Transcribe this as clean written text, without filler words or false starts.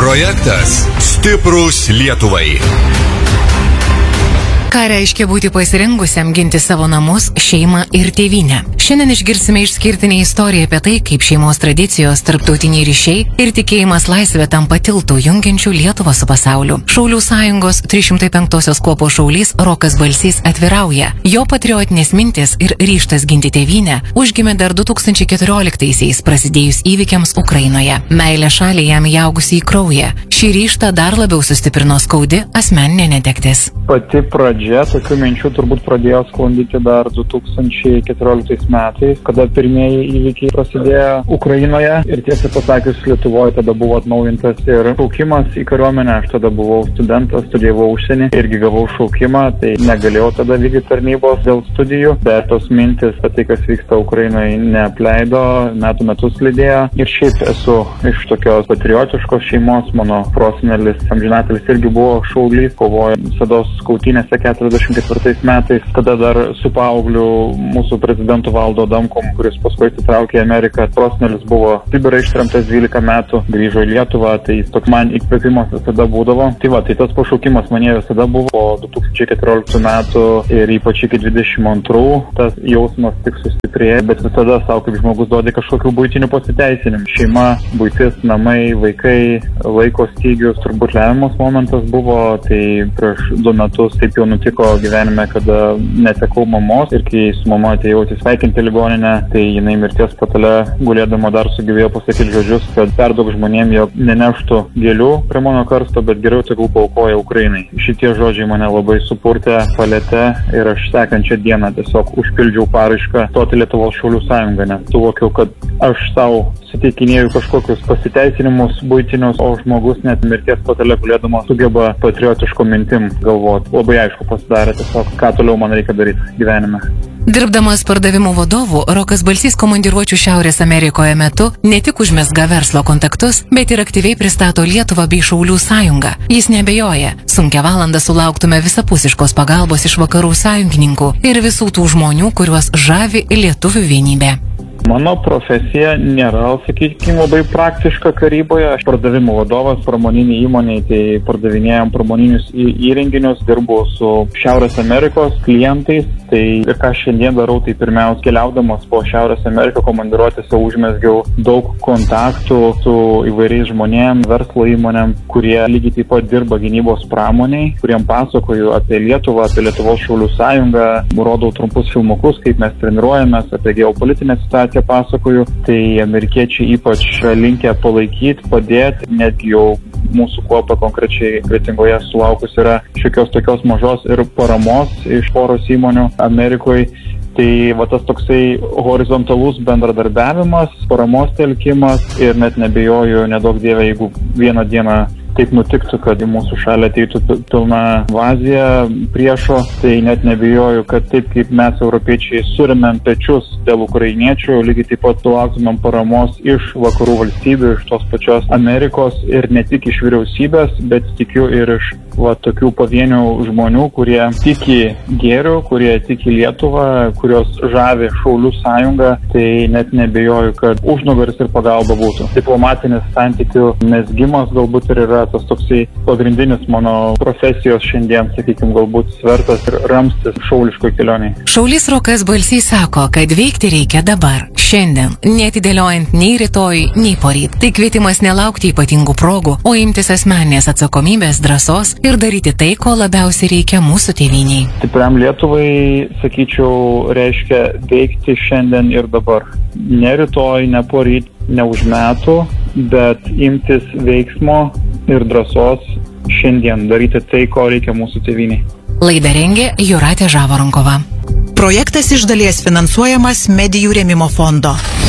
Projektas Stiprūs Lietuvai. Ką reiškia būti pasirengusiam ginti savo namus, šeimą ir tėvynę? Šiandien išgirsime išskirtinę istoriją apie tai, kaip šeimos tradicijos, tarptautiniai ryšiai ir tikėjimas laisvė tampa tiltų jungiančių Lietuvą su pasauliu. Šaulių sąjungos 305-osios kuopos šaulys Rokas Balsys atvirauja. Jo patriotinės mintis ir ryžtas ginti tėvynę užgimė dar 2014-aisiais prasidėjus įvykiams Ukrainoje. Meilė šaliai jam įaugusi į kraują. Šį ryžtą dar labiau sustiprino skaudi asmeninė netektis. Pati pradžia tokių minčių turbūt pradėjo sklandyti dar 2014 metais, kada pirmieji įvykiai prasidėjo Ukrainoje ir tiesą pasakius Lietuvoje tada buvo atnaujintas ir šaukimas į kariuomenę. Aš tada buvau studentas, studijavau užsienį, irgi gavau šaukimą, tai negalėjau tada vykdyti tarnybos dėl studijų, bet tos mintis apie tai, kas vyksta Ukrainoje, neapleido, metus lydėjo. Ir šiaip esu iš tokios patriotiškos šeimos, mano prosenelis amžinatelis irgi buvo šaulys, kovojo visados skautynėse 44 metais, tada dar su paaugliu mūsų prezidentu Valdu Adamkum, kuris paskui atsitraukė į Ameriką. Prosenelis buvo Sibirą ištremtas 12 metų, grįžo į Lietuvą, tai jis toks man įkvėpimas visada būdavo. Tai tas pašaukimas mane visada buvo po 2014 metų ir ypač iki 22, tas jausmas tik sustiprėjo, bet visada savo kaip žmogus duodė kažkokių buitinių pasiteisinimų. Šeima, buitis, namai, vaikai, laiko stygius, turbūt lemiamas momentas buvo, tai prieš 2 metus taip jau nutiko gyvenime, kada netekau mamos ir kai su mama atėjau atsisveikinti ligoninę, tai jinai mirties patale gulėdama dar sugebėjo pasakyti žodžius, kad perduok žmonėm, jog neneštų gėlių prie mano karsto, bet geriau tegul paaukoja Ukrainai. Šitie žodžiai mane labai supurtė, palėtė ir aš sekančią dieną tiesiog užpildžiau paraišką stoti Lietuvos šaulių sąjungą, nes suvokiau, kad aš savo suteikinėjau kažkokius pasiteisinimus buitinius, o žmogus net mirties patale gulėdama sugeba patriotiško mintim galvoti. Labai aišku pasidarė tiesiog, ką toliau man reikia daryti gyvenime. Dirbdamas pardavimų vadovu, Rokas Balsys komandiruočių Šiaurės Amerikoje metu ne tik užmezga verslo kontaktus, bet ir aktyviai pristato Lietuvą bei Šaulių sąjungą. Jis nebejoja, sunkią valandą sulauktume visapusiškos pagalbos iš vakarų sąjungininkų ir visų tų žmonių, kuriuos žavi lietuvių vienybė. Mano profesija nėra, sakykime, labai praktiška karyboje. Aš pardavimų vadovas pramoniniai įmoniai, tai pardavinėjom pramoninius įrenginius, dirbu su Šiaurės Amerikos klientais. Tai ir ką šiandien darau, tai pirmiausia, keliaudamas po Šiaurės Ameriką komandiruotėse užmezgiau daug kontaktų su įvairiais žmonėm, verslo įmonėm, kurie lygiai taip pat dirba gynybos pramoniai, kuriem pasakoju apie Lietuvą, apie Lietuvos šaulių sąjungą, rodau trumpus filmukus, kaip mes treniruojamės, apie geopolitinę situaciją pasakoju. Tai amerikiečiai ypač linkę palaikyti, padėti, netgi jau mūsų kuopa konkrečiai Kretingoje sulaukus yra šiokios tokios mažos ir paramos iš poros įmonių Amerikoje. Tai tas toksai horizontalus bendradarbiavimas, paramos telkimas ir net nebejoju, nedaug dievė, jeigu vieną dieną taip nutiktų, kad į mūsų šalį ateitų pilna invazija priešo, tai net nebijoju, kad taip kaip mes europiečiai surėmėm pečius dėl ukrainiečių, lygiai taip pat sulauktumėm paramos iš vakarų valstybių, iš tos pačios Amerikos ir ne tik iš vyriausybės, bet tikiu ir iš tokių pavienių žmonių, kurie tiki gėriu, kurie tiki Lietuvą, kurios žavi Šaulių sąjungą, tai net nebijoju, kad užnugaris ir pagalba būtų. Diplomatinis santykių mezgimas galbūt ir yra tas toksai pagrindinis mano profesijos šiandien, sakykime, galbūt svertas ir ramstis šauliškoj kelioniai. Šaulys Rokas Balsys sako, kad veikti reikia dabar, šiandien, neatidėliojant nei rytoj, nei poryt. Tai kvietimas nelaukti ypatingų progų, o imtis asmeninės atsakomybės, drąsos ir daryti tai, ko labiausiai reikia mūsų tėvyniai. Stipriam Lietuvai, sakyčiau, reiškia veikti šiandien ir dabar. Ne rytoj, ne poryt, ne už metų, bet imtis veiksmo ir drąsos šiandien daryti tai, ko reikia mūsų tėvyniai. Laidą rengė Jūratė Žavaronkova. Projektas iš dalies finansuojamas Medijų rėmimo fondo.